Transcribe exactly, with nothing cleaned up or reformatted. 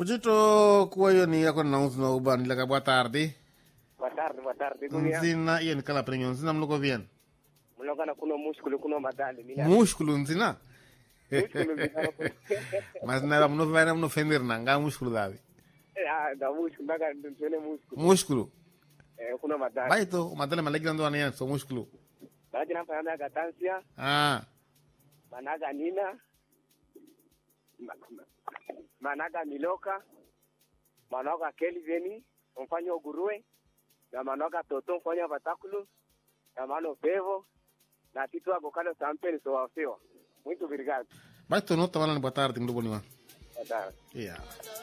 Pujito kuwa hiyo ni yako na uzina ubani laka boa tarde. Boa tarde, boa tarde. Dunia. Nzina hiyo ni kala premium. Nzina mluko bien. Mloga na kuno mushkulu kuno madali. Mushkulu nzina? Mushkulu nzina. Mas nada mno vana mno fender nanga mushkulu davi. Ah, da mushkulu naga ntene mushkulu. Mushkulu. Eh, kuno madali. Baito, madali malagi ndo anayan so mushkulu. Baji na fanya gatansia. Ah. Managa nina. Managa miloka. Manoga kelveni, mfanya ogurue. Na manoga toto mfanya batakulu. Na mano pevo. Na titu agokalo sampeni so wafewa. Muito obrigado. Baito nota wala ni boa tarde mdo boniwa. Boa tarde. Yeah.